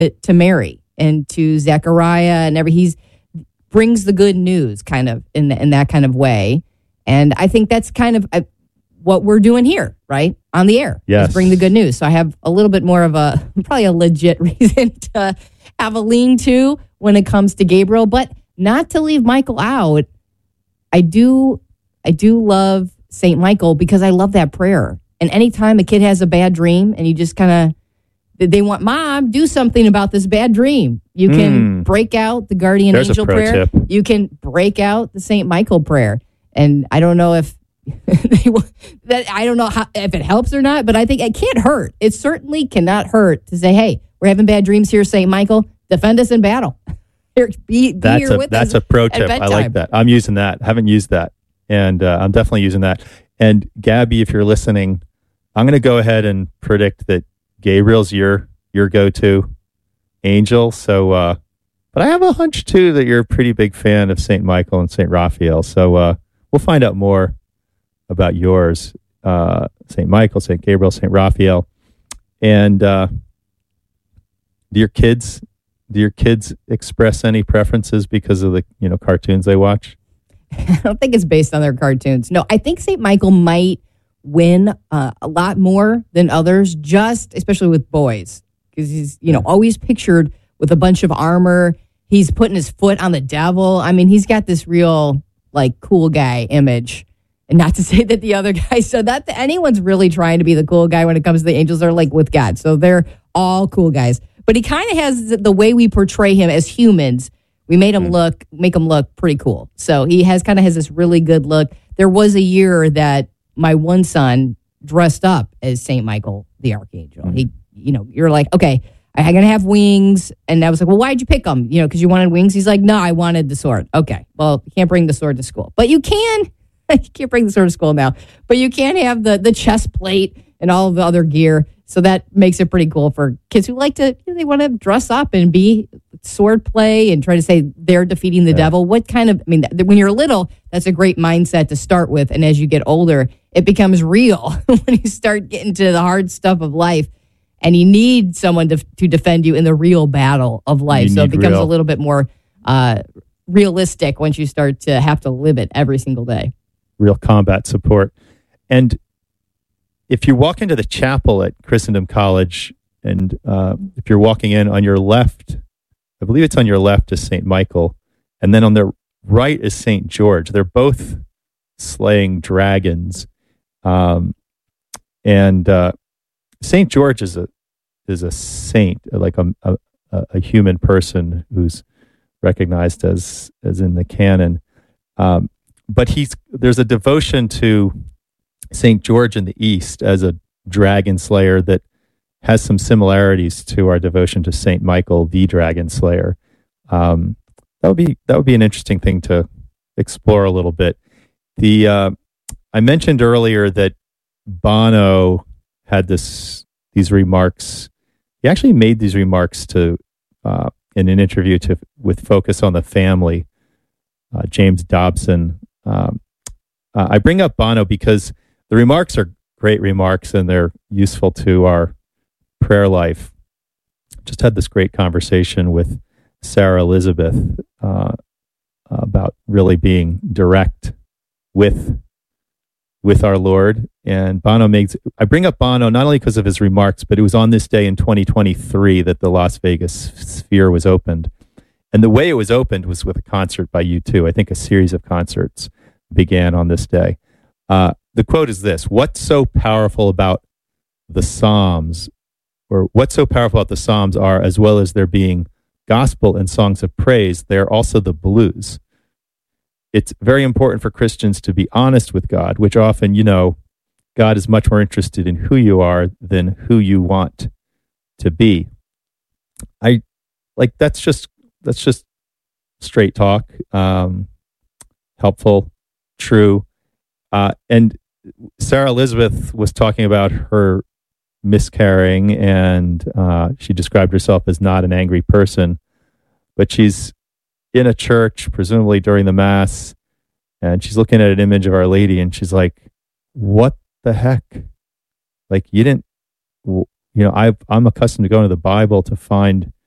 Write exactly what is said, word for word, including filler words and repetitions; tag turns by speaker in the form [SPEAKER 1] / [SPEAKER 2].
[SPEAKER 1] to Mary and to Zechariah and every he's brings the good news kind of in the, in that kind of way. And I think that's kind of uh, what we're doing here, right? On the air.
[SPEAKER 2] Yes.
[SPEAKER 1] Bring the good news. So I have a little bit more of a, probably a legit reason to have a lean to when it comes to Gabriel, but not to leave Michael out. I do, I do love Saint Michael because I love that prayer. And anytime a kid has a bad dream and you just kind of, they want, Mom, do something about this bad dream. You can mm. break out the guardian
[SPEAKER 2] There's
[SPEAKER 1] angel prayer.
[SPEAKER 2] Tip.
[SPEAKER 1] You can break out the Saint Michael prayer. And I don't know if they, that I don't know how, if it helps or not, but I think it can't hurt. It certainly cannot hurt to say, hey, we're having bad dreams here, Saint Michael. Defend us in battle. Here, be, be
[SPEAKER 2] that's
[SPEAKER 1] here
[SPEAKER 2] a,
[SPEAKER 1] with
[SPEAKER 2] that's
[SPEAKER 1] us
[SPEAKER 2] a pro tip. I like that. I'm using that. Haven't used that. And uh, I'm definitely using that. And Gabby, if you're listening, I'm going to go ahead and predict that Gabriel's your your go-to angel. So, uh, but I have a hunch too that you're a pretty big fan of Saint Michael and Saint Raphael. So uh, we'll find out more about yours, uh, Saint Michael, Saint Gabriel, Saint Raphael. And uh, do your kids do your kids express any preferences because of the you know cartoons they watch?
[SPEAKER 1] I don't think it's based on their cartoons. No, I think Saint Michael might win uh, a lot more than others, just especially with boys, because he's you know always pictured with a bunch of armor. He's putting his foot on the devil. I mean, he's got this real like cool guy image. And not to say that the other guys, so that anyone's really trying to be the cool guy when it comes to the angels. They're like with God, so they're all cool guys. But he kind of has the, the way we portray him as humans. We made him look, make him look pretty cool. So he has kind of has this really good look. There was a year that my one son dressed up as Saint Michael the Archangel. Mm-hmm. He, you know, you're like, okay, I'm gonna have wings, and I was like, well, why'd you pick them? You know, because you wanted wings. He's like, no, I wanted the sword. Okay, well, you can't bring the sword to school, but you can. You can't bring the sword to school now, but you can have the the chest plate and all of the other gear. So that makes it pretty cool for kids who like to, you know, they want to dress up and be sword play and try to say they're defeating the yeah. devil. What kind of, I mean, th- when you're little, that's a great mindset to start with. And as you get older, it becomes real when you start getting to the hard stuff of life. And you need someone to to defend you in the real battle of life.
[SPEAKER 2] You
[SPEAKER 1] so it becomes
[SPEAKER 2] real.
[SPEAKER 1] a little bit more uh, realistic once you start to have to live it every single day.
[SPEAKER 2] Real combat support. And if you walk into the chapel at Christendom College, and uh, if you're walking in on your left, I believe it's on your left is Saint Michael, and then on the right is Saint George. They're both slaying dragons. Um, and uh, Saint George is a is a saint, like a, a a human person who's recognized as as in the canon. Um, but he's there's a devotion to Saint George in the East as a dragon slayer that has some similarities to our devotion to Saint Michael, the dragon slayer. Um, that would be that would be an interesting thing to explore a little bit. The uh, I mentioned earlier that Bono had this these remarks. He actually made these remarks to uh, in an interview to with Focus on the Family. Uh, James Dobson. Um, uh, I bring up Bono because the remarks are great remarks and they're useful to our prayer life. Just had this great conversation with Sarah Elizabeth uh, about really being direct with with our Lord. And Bono makes, I bring up Bono not only because of his remarks, but it was on this day in twenty twenty-three that the Las Vegas Sphere was opened. And the way it was opened was with a concert by U two. I think a series of concerts began on this day. Uh, the quote is this: "What's so powerful about the Psalms, or what's so powerful about the Psalms are, as well as there being gospel and songs of praise, they are also the blues. It's very important for Christians to be honest with God, which often, you know, God is much more interested in who you are than who you want to be." I like that's just that's just straight talk, um, helpful, true. Uh, and Sarah Elizabeth was talking about her miscarrying, and uh, she described herself as not an angry person, but she's in a church, presumably during the Mass, and she's looking at an image of Our Lady, and she's like, "What the heck? Like, you didn't, you know, I've, I'm accustomed to going to the Bible to find